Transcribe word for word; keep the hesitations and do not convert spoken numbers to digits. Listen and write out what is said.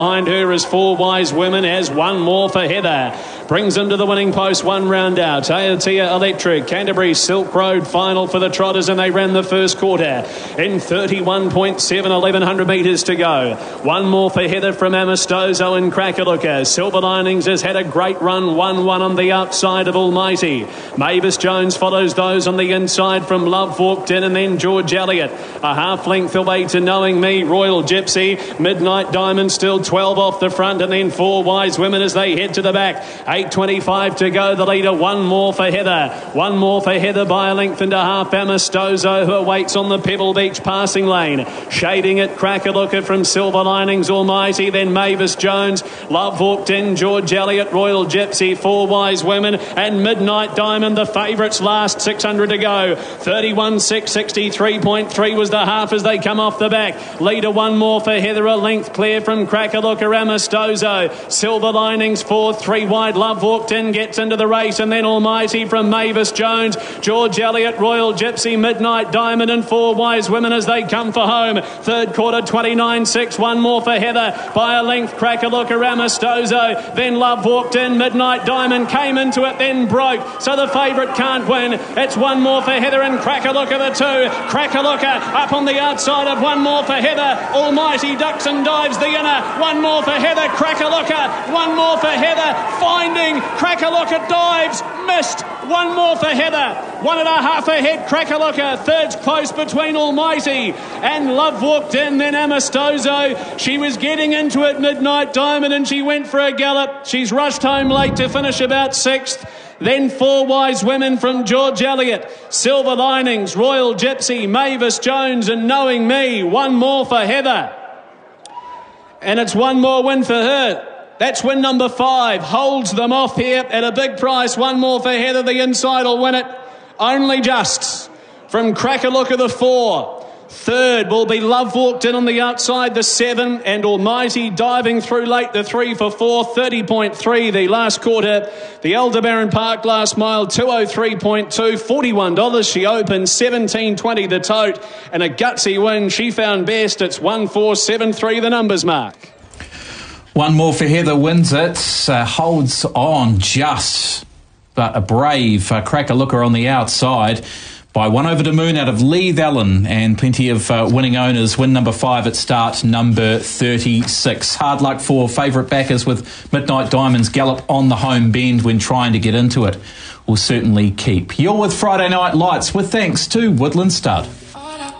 Behind her is Four Wise Women, as one more for Heather. Brings him to the winning post one round out. Aotea Electric, Canterbury Silk Road final for the Trotters, and they ran the first quarter in thirty-one point seven, eleven hundred metres to go. One more for Heather from Amistoso and Crackalooka. Silver Linings has had a great run, one one on the outside of Almighty. Mavis Jones follows those on the inside from Love Walked In, and then George Elliott. A half length away to Knowing Me, Royal Gypsy. Midnight Diamond still twelve off the front, and then Four Wise Women as they head to the back. eight twenty-five to go, the leader. One more for Heather. One more for Heather by a length and a half. Amistoso, who awaits on the Pebble Beach passing lane. Shading it, Crackalooka from Silver Linings, Almighty. Then Mavis Jones, Love Walked In, George Elliott, Royal Gypsy, Four Wise Women, and Midnight Diamond, the favourites last. six hundred to go. thirty-one six, sixty-three point three was the half as they come off the back. Leader one more for Heather, a length clear from Crackalooka. Amistoso, Silver Linings four, three wide. Love Walked In gets into the race, and then Almighty from Mavis Jones, George Elliott, Royal Gypsy, Midnight Diamond, and Four Wise Women as they come for home. Third quarter, twenty-nine six. One more for Heather by a length. Crackalooka, Amistoso, then Love Walked In. Midnight Diamond came into it, then broke, so the favourite can't win. It's one more for Heather and Crackalooka the two. Crackalooka up on the outside of one more for Heather. Almighty ducks and dives the inner. One more for Heather. Crackalooka. One more for Heather. Finding Crackalooka dives. Missed. One more for Heather. One and a half ahead. Crackalooka. Third's close between Almighty and Love Walked In. Then Amistoso. She was getting into it, Midnight Diamond, and she went for a gallop. She's rushed home late to finish about sixth. Then Four Wise Women from George Elliott, Silver Linings, Royal Gypsy, Mavis Jones, and Knowing Me. One more for Heather. And it's one more win for her. That's win number five. Holds them off here at a big price. One more for Heather. The inside will win it. Only just. From Crackalooka, the four. Third will be Love Walked In on the outside, the seven, and Almighty diving through late, the three for four, thirty point three the last quarter. The Aldebaran Park last mile, two oh three point two, forty-one dollars she opened, seventeen twenty the tote, and a gutsy win. She found best. It's one four seven three the numbers, Mark. One more for Heather wins it, uh, holds on just, but a brave uh, Crackalooka on the outside. By one over to Moon out of Leith Allen, and plenty of uh, winning owners. Win number five at start number thirty-six. Hard luck for favourite backers with Midnight Diamond's gallop on the home bend when trying to get into it. Will certainly keep. You're with Friday Night Lights with thanks to Woodland Stud.